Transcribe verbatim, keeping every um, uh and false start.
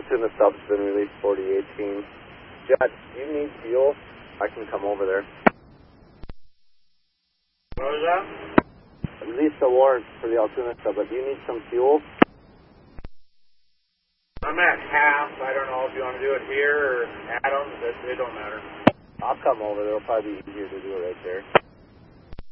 Altoona sub's been released, forty eighteen. Jed, do you need fuel? I can come over there. What was that? Release the warrant for the Altoona sub, but do you need some fuel? I'm at half. I don't know if you want to do it here or Adams. It, it don't matter. I'll come over there. It'll probably be easier to do it right there.